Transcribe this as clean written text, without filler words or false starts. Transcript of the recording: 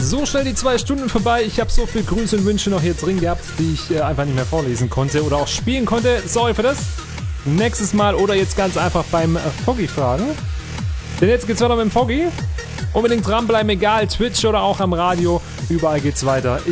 So schnell die 2 Stunden vorbei. Ich habe so viel Grüße und Wünsche noch hier drin gehabt, die ich einfach nicht mehr vorlesen konnte oder auch spielen konnte. Sorry für das. Nächstes Mal oder jetzt ganz einfach beim Foggy fragen. Denn jetzt geht's weiter mit dem Foggy. Unbedingt dranbleiben, egal Twitch oder auch am Radio. Überall geht's weiter.